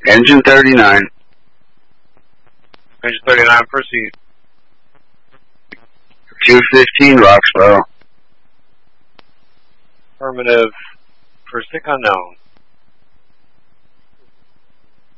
Engine 39. Engine 39, proceed. 215 Roxborough. Affirmative. For stick unknown.